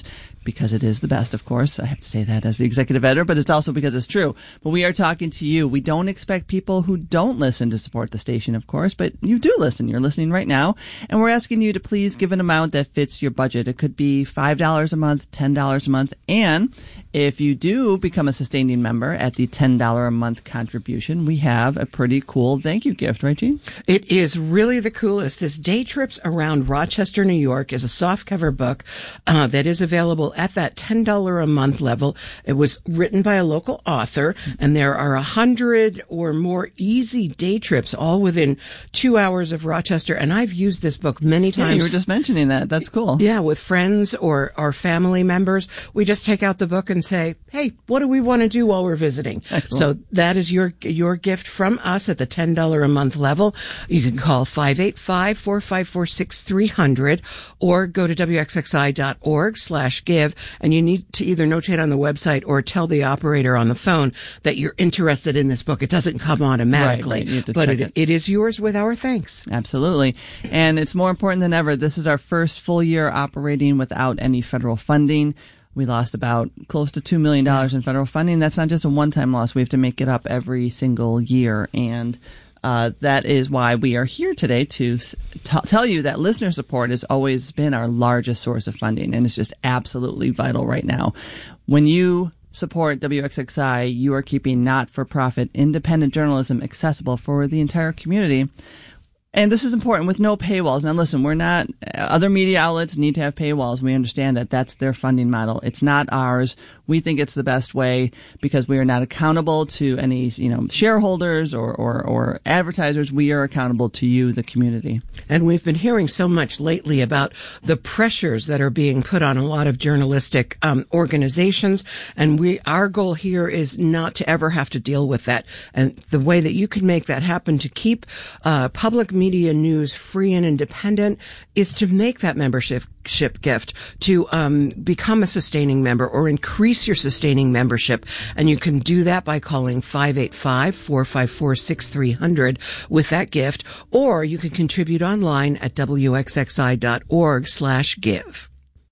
Speaker 26: because it is the best, of course. I have to say that as the executive editor, but it's also because it's true. But we are talking to you. We don't expect people who don't listen to support the station, of course, but you do listen. You're listening right now. And we're asking you to please give an amount that fits your budget. It could be five dollars a month, ten dollars a month. And if you do become a sustaining member at the ten dollars a month contribution, we have a pretty cool thank you gift, right, Gene?
Speaker 25: It is really the coolest. This Day Trips Around Rochester, New York is a softcover book uh, that is available at that ten dollars a month level. It was written by a local author, and there are a hundred or more easy day trips, all within two hours of Rochester. And I've used this book many times.
Speaker 26: Yeah, you were just mentioning that. That's cool.
Speaker 25: Yeah, with friends or our family members. We just take out the book and say, hey, what do we want to do while we're visiting? Excellent. So that is your your gift from us at the ten dollars a month level. You can call five eight five, four five four, six three zero zero or go to W X X I dot org slash give, and you need to either notate on the website or tell the operator on the phone that you're interested in this book. It doesn't come automatically,
Speaker 26: right, right.
Speaker 25: but it,
Speaker 26: it.
Speaker 25: it is yours with our thanks.
Speaker 26: Absolutely. And it's more important than ever. This is our first full year operating without any federal funding. We lost about close to two million dollars in federal funding. That's not just a one-time loss. We have to make it up every single year. And uh, that is why we are here today to t- tell you that listener support has always been our largest source of funding, and it's just absolutely vital right now. When you support W X X I, you are keeping not-for-profit independent journalism accessible for the entire community. And this is important with no paywalls. Now, listen, we're not, other media outlets need to have paywalls. We understand that that's their funding model. It's not ours. We think it's the best way because we are not accountable to any, you know, shareholders or, or, or advertisers. We are accountable to you, the community.
Speaker 25: And we've been hearing so much lately about the pressures that are being put on a lot of journalistic um, organizations. And we, our goal here is not to ever have to deal with that. And the way that you can make that happen to keep uh, public media Media news free and independent is to make that membership gift, to um, become a sustaining member or increase your sustaining membership. And you can do that by calling five eight five, four five four, six three zero zero with that gift, or you can contribute online at W X X I dot org slash give.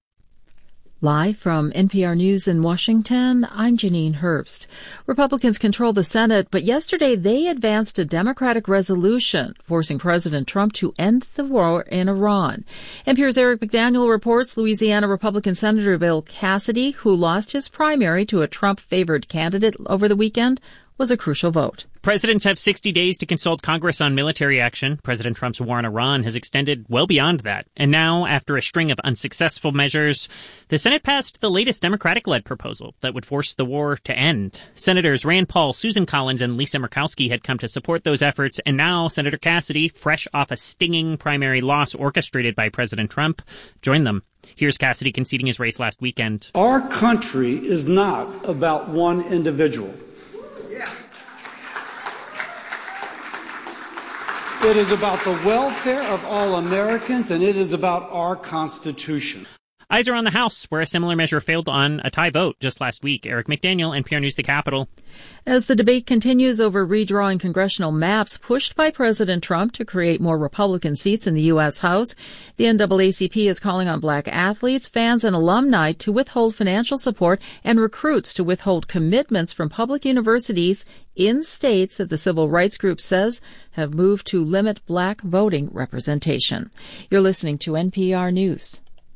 Speaker 1: Live from N P R News in Washington, I'm Janine Herbst. Republicans control the Senate, but yesterday they advanced a Democratic resolution forcing President Trump to end the war in Iran. N P R's Eric McDaniel reports Louisiana Republican Senator Bill Cassidy, who lost his primary to a Trump-favored candidate over the weekend, was a crucial vote.
Speaker 19: Presidents have sixty days to consult Congress on military action. President Trump's war on Iran has extended well beyond that. And now, after a string of unsuccessful measures, the Senate passed the latest Democratic-led proposal that would force the war to end. Senators Rand Paul, Susan Collins, and Lisa Murkowski had come to support those efforts, and now Senator Cassidy, fresh off a stinging primary loss orchestrated by President Trump, joined them. Here's Cassidy conceding his race last weekend.
Speaker 20: Our country is not about one individual. It is about the welfare of all Americans, and it is about our Constitution.
Speaker 19: Eyes are on the House, where a similar measure failed on a tie vote just last week. Eric McDaniel, N P R News, the Capitol.
Speaker 1: As the debate continues over redrawing congressional maps pushed by President Trump to create more Republican seats in the U S House, the N double A C P is calling on black athletes, fans, and alumni to withhold financial support and recruits to withhold commitments from public universities in states that the civil rights group says have moved to limit black voting representation. You're listening to N P R News.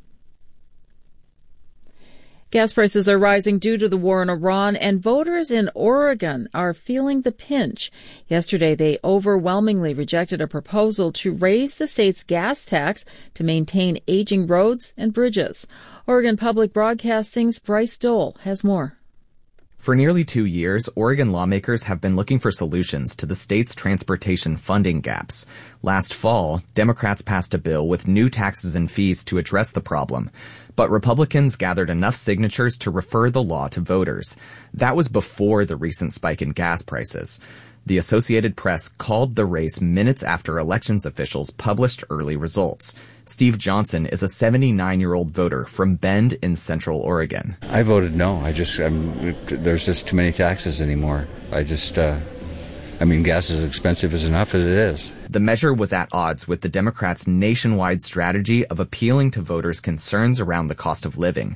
Speaker 1: Gas prices are rising due to the war in Iran, and voters in Oregon are feeling the pinch. Yesterday, they overwhelmingly rejected a proposal to raise the state's gas tax to maintain aging roads and bridges. Oregon Public Broadcasting's Bryce Dole has more.
Speaker 21: For nearly two years, Oregon lawmakers have been looking for solutions to the state's transportation funding gaps. Last fall, Democrats passed a bill with new taxes and fees to address the problem. But Republicans gathered enough signatures to refer the law to voters. That was before the recent spike in gas prices. The Associated Press called the race minutes after elections officials published early results. Steve Johnson is a seventy-nine-year-old voter from Bend in Central Oregon.
Speaker 22: I voted no. I just, I'm, there's just too many taxes anymore. I just, uh, I mean, gas is expensive as enough as it is.
Speaker 21: The measure was at odds with the Democrats' nationwide strategy of appealing to voters' concerns around the cost of living.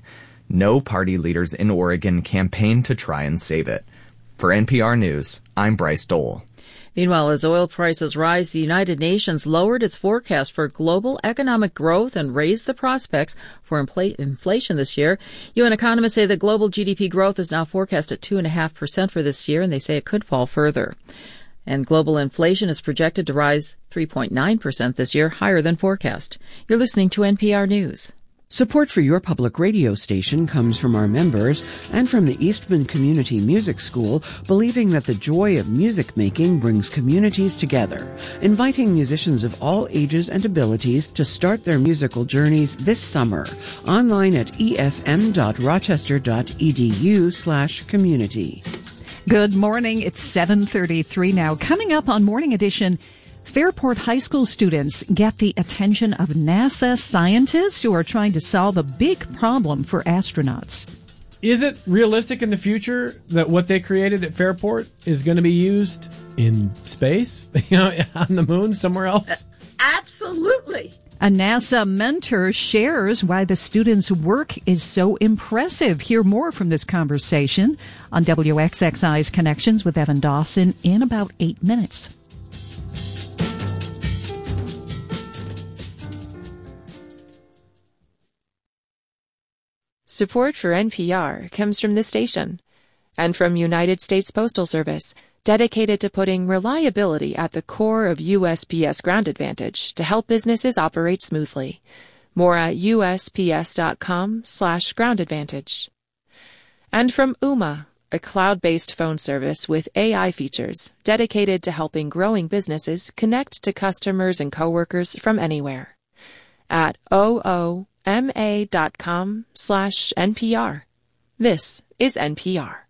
Speaker 21: No party leaders in Oregon campaigned to try and save it. For N P R News, I'm Bryce Dole.
Speaker 1: Meanwhile, as oil prices rise, the United Nations lowered its forecast for global economic growth and raised the prospects for infl- inflation this year. U N economists say that global G D P growth is now forecast at two point five percent for this year, and they say it could fall further. And global inflation is projected to rise three point nine percent this year, higher than forecast. You're listening to N P R News.
Speaker 4: Support for your public radio station comes from our members and from the Eastman Community Music School, believing that the joy of music making brings communities together, inviting musicians of all ages and abilities to start their musical journeys this summer. Online at esm.rochester.edu slash community.
Speaker 5: Good morning. It's seven thirty-three now. Coming up on Morning Edition, Fairport High School students get the attention of NASA scientists who are trying to solve a big problem for astronauts.
Speaker 6: Is it realistic in the future that what they created at Fairport is going to be used in space, you know, on the moon, somewhere else?
Speaker 7: Absolutely.
Speaker 5: A NASA mentor shares why the students' work is so impressive. Hear more from this conversation on W X X I's Connections with Evan Dawson in about eight minutes.
Speaker 14: Support for N P R comes from this station and from United States Postal Service, dedicated to putting reliability at the core of U S P S Ground Advantage to help businesses operate smoothly. More at usps.com slash ground advantage. And from Ooma, a cloud-based phone service with A I features dedicated to helping growing businesses connect to customers and coworkers from anywhere. At ooma dot com slash NPR. This is N P R.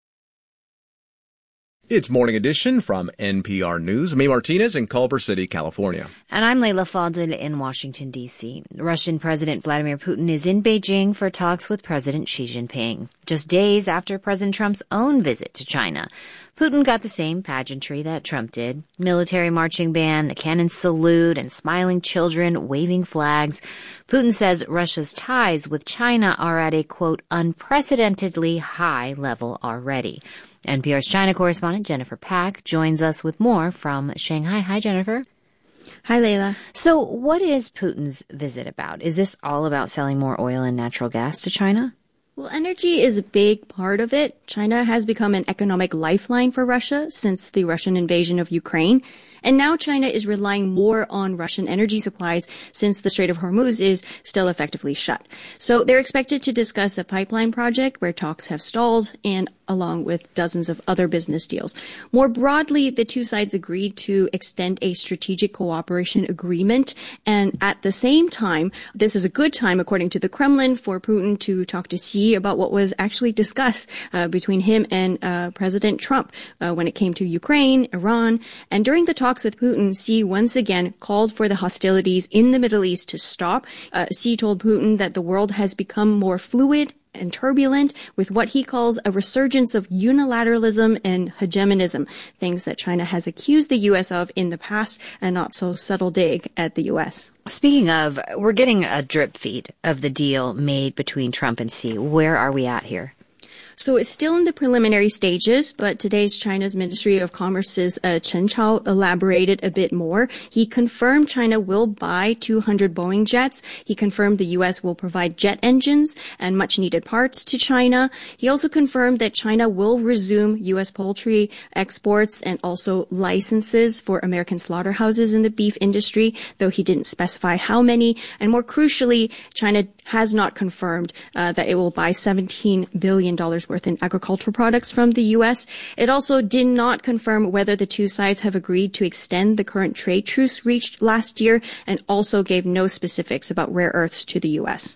Speaker 18: It's Morning Edition from N P R News. May Martinez in Culver City, California.
Speaker 3: And I'm Leila Fadel in Washington, D C. Russian President Vladimir Putin is in Beijing for talks with President Xi Jinping, just days after President Trump's own visit to China. Putin got the same pageantry that Trump did. Military marching band, the cannon salute, and smiling children waving flags. Putin says Russia's ties with China are at a, quote, unprecedentedly high level already. N P R's China correspondent Jennifer Pack joins us with more from Shanghai. Hi, Jennifer.
Speaker 9: Hi, Leila.
Speaker 3: So what is Putin's visit about? Is this all about selling more oil and natural gas to China?
Speaker 9: Well, energy is a big part of it. China has become an economic lifeline for Russia since the Russian invasion of Ukraine. And now China is relying more on Russian energy supplies since the Strait of Hormuz is still effectively shut. So they're expected to discuss a pipeline project where talks have stalled, and along with dozens of other business deals. More broadly, the two sides agreed to extend a strategic cooperation agreement. And at the same time, this is a good time, according to the Kremlin, for Putin to talk to Xi about what was actually discussed uh, between him and uh, President Trump uh, when it came to Ukraine, Iran. And during the talks with Putin, Xi once again called for the hostilities in the Middle East to stop. Uh, Xi told Putin that the world has become more fluid and turbulent, with what he calls a resurgence of unilateralism and hegemonism, things that China has accused the U S of in the past, and not so subtle dig at the U S.
Speaker 3: Speaking of, we're getting a drip feed of the deal made between Trump and Xi. Where are we at here?
Speaker 9: So it's still in the preliminary stages, but today's China's Ministry of Commerce's uh, Chen Chao elaborated a bit more. He confirmed China will buy two hundred Boeing jets. He confirmed the U S will provide jet engines and much needed parts to China. He also confirmed that China will resume U S poultry exports and also licenses for American slaughterhouses in the beef industry, though he didn't specify how many. And more crucially, China has not confirmed uh, that it will buy seventeen billion dollars worth in agricultural products from the U S. It also did not confirm whether the two sides have agreed to extend the current trade truce reached last year, and also gave no specifics about rare earths to the U S.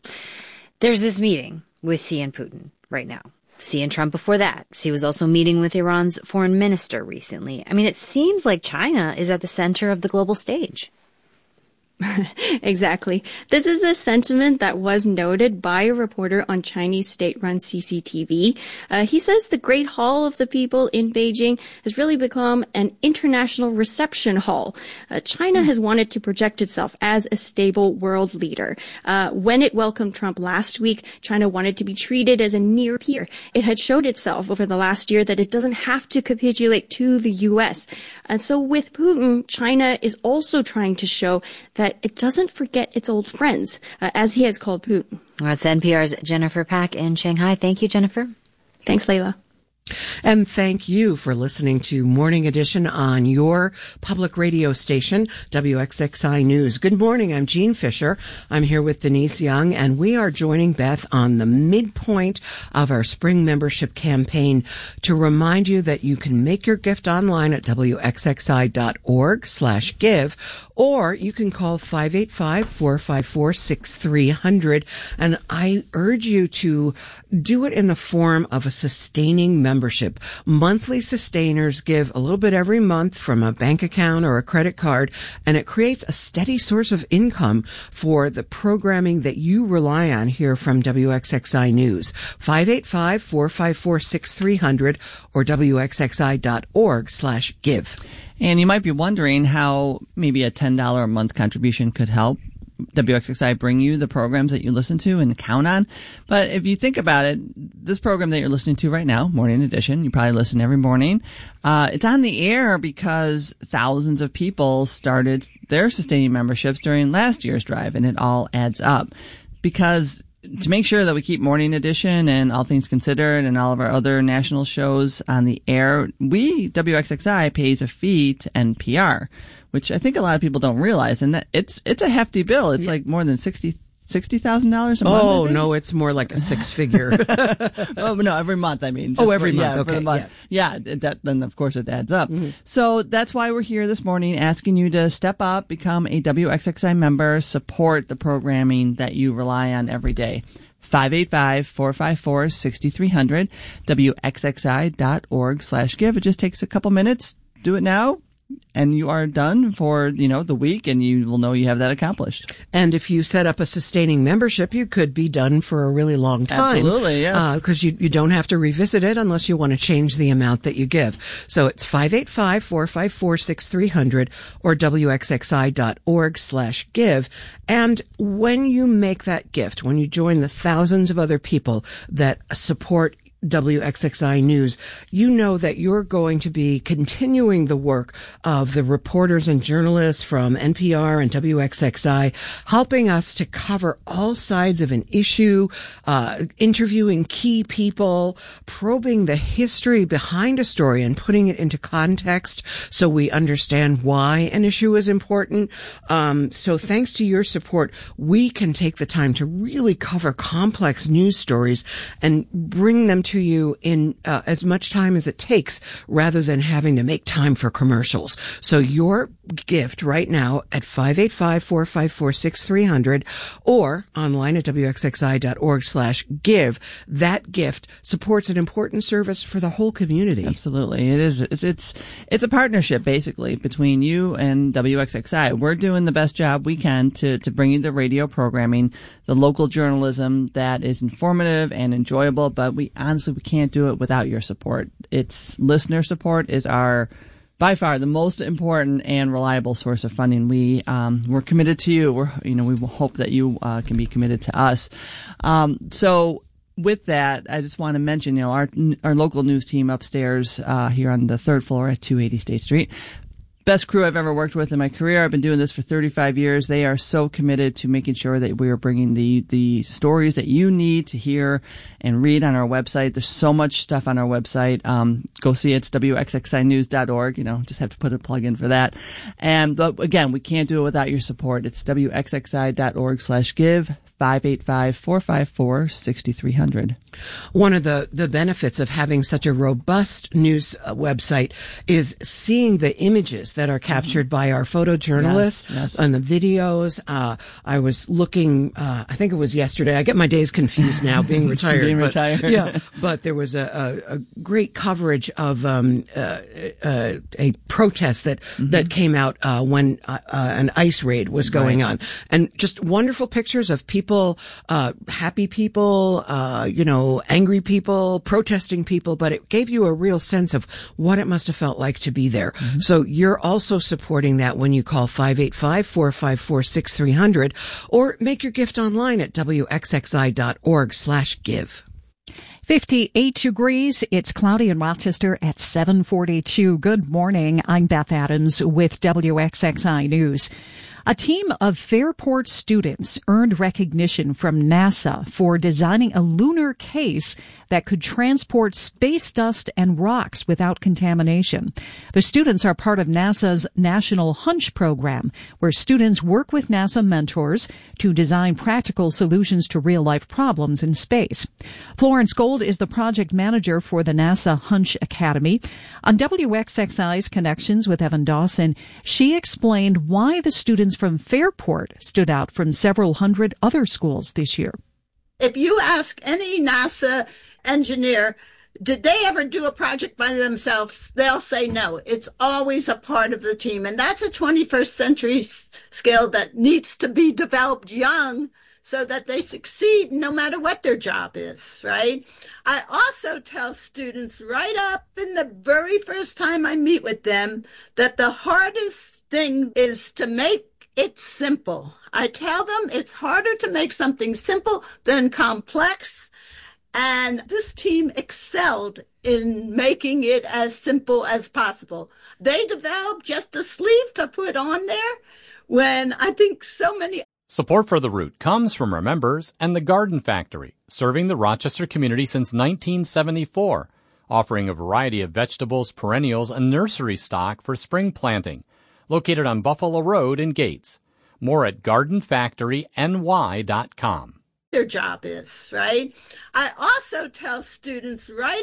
Speaker 3: There's this meeting with Xi and Putin right now. Xi and Trump before that. Xi was also meeting with Iran's foreign minister recently. I mean, it seems like China is at the center of the global stage.
Speaker 9: Exactly. This is a sentiment that was noted by a reporter on Chinese state-run C C T V. Uh, he says the Great Hall of the People in Beijing has really become an international reception hall. Uh, China mm. has wanted to project itself as a stable world leader. Uh, when it welcomed Trump last week, China wanted to be treated as a near peer. It had showed itself over the last year that it doesn't have to capitulate to the U S. And so with Putin, China is also trying to show that that it doesn't forget its old friends, uh, as he has called Putin.
Speaker 3: That's N P R's Jennifer Pack in Shanghai. Thank you, Jennifer.
Speaker 9: Thanks, Layla.
Speaker 25: And thank you for listening to Morning Edition on your public radio station, W X X I News. Good morning. I'm Jean Fisher. I'm here with Denise Young, and we are joining Beth on the midpoint of our spring membership campaign to remind you that you can make your gift online at W X X I dot org slash give, or you can call five eight five, four five four, six three zero zero. And I urge you to do it in the form of a sustaining membership. Membership. Monthly sustainers give a little bit every month from a bank account or a credit card, and it creates a steady source of income for the programming that you rely on here from W X X I News. five eight five, four five four, six three zero zero or W X X I dot org slash give.
Speaker 26: And you might be wondering how maybe a ten dollars a month contribution could help W X X I bring you the programs that you listen to and count on. But if you think about it, this program that you're listening to right now, Morning Edition, you probably listen every morning. Uh, it's on the air because thousands of people started their sustaining memberships during last year's drive, and it all adds up. Because to make sure that we keep Morning Edition and All Things Considered and all of our other national shows on the air, we, W X X I, pays a fee to N P R, which I think a lot of people don't realize. And that it's it's a hefty bill. It's yeah. like more than sixty sixty thousand dollars a month.
Speaker 25: Oh, no, it's more like a six figure.
Speaker 26: Oh, no, every month, I mean.
Speaker 25: Oh, every
Speaker 26: for,
Speaker 25: month.
Speaker 26: Yeah,
Speaker 25: okay.
Speaker 26: For the month. Yeah, yeah that, then of course it adds up. Mm-hmm. So that's why we're here this morning asking you to step up, become a W X X I member, support the programming that you rely on every day. five eight five, four five four, six three zero zero, W X X I dot org slash give. It just takes a couple minutes. Do it now, and you are done for, you know, the week, and you will know you have that accomplished.
Speaker 25: And if you set up a sustaining membership, you could be done for a really long time.
Speaker 26: Absolutely, yes.
Speaker 25: Because uh, you, you don't have to revisit it unless you want to change the amount that you give. So it's five eight five, four five four, six three zero zero or W X X I dot org slash give. And when you make that gift, when you join the thousands of other people that support W X X I News, you know that you're going to be continuing the work of the reporters and journalists from N P R and W X X I, helping us to cover all sides of an issue, uh, interviewing key people, probing the history behind a story and putting it into context so we understand why an issue is important. Um, so thanks to your support, we can take the time to really cover complex news stories and bring them to you in uh, as much time as it takes rather than having to make time for commercials. So your gift right now at five eight five, four five four, six three zero zero or online at W X X I dot org slash give, that gift supports an important service for the whole community.
Speaker 26: Absolutely. It is. It's, it's, it's a partnership basically between you and W X X I. We're doing the best job we can to, to bring you the radio programming, the local journalism that is informative and enjoyable, but we honestly, we can't do it without your support. It's listener support is our, by far, the most important and reliable source of funding. We, um, we're committed to you. We're, you know, we hope that you, uh, can be committed to us. Um, so, with that, I just want to mention, you know, our, our local news team upstairs, uh, here on the third floor at two eighty State Street. Best crew I've ever worked with in my career. I've been doing this for thirty-five years. They are so committed to making sure that we are bringing the, the stories that you need to hear and read on our website. There's so much stuff on our website. Um, go see it. It's W X X I news dot org. You know, just have to put a plug in for that. And, but again, we can't do it without your support. It's W X X I dot org slash give. five eight five, four five four, six three zero zero.
Speaker 25: One of the, the benefits of having such a robust news uh, website is seeing the images that are captured mm-hmm. by our photojournalists
Speaker 26: yes, yes.
Speaker 25: and the videos. Uh, I was looking, uh, I think it was yesterday. I get my days confused now, being retired.
Speaker 26: being
Speaker 25: but,
Speaker 26: retired.
Speaker 25: Yeah, but there was a, a, a great coverage of um, uh, uh, a protest that, mm-hmm. that came out uh, when uh, uh, an ICE raid was going right. on. And just wonderful pictures of people, uh, happy people, uh, you know, angry people, protesting people, but it gave you a real sense of what it must have felt like to be there. Mm-hmm. So you're also supporting that when you call five eight five, four five four, six three zero zero or make your gift online at W X X I dot org slash give.
Speaker 5: fifty-eight degrees. It's cloudy in Rochester at seven forty-two. Good morning. I'm Beth Adams with W X X I News. A team of Fairport students earned recognition from NASA for designing a lunar case that could transport space dust and rocks without contamination. The students are part of NASA's National Hunch program, where students work with NASA mentors to design practical solutions to real-life problems in space. Florence Gold is the project manager for the NASA Hunch Academy. On W X X I's Connections with Evan Dawson, she explained why the students from Fairport stood out from several hundred other schools this year.
Speaker 7: If you ask any NASA engineer, did they ever do a project by themselves? They'll say no. It's always a part of the team. And that's a twenty-first century skill that needs to be developed young so that they succeed no matter what their job is, right? I also tell students right up in the very first time I meet with them that the hardest thing is to make it's simple. I tell them it's harder to make something simple than complex. And this team excelled in making it as simple as possible. They developed just a sleeve to put on there when I think so many.
Speaker 8: Support for The Root comes from our members and the Garden Factory, serving the Rochester community since nineteen seventy-four, offering a variety of vegetables, perennials, and nursery stock for spring planting. Located on Buffalo Road in Gates. More at garden factory N Y dot com.
Speaker 7: Their job is, right? I also tell students right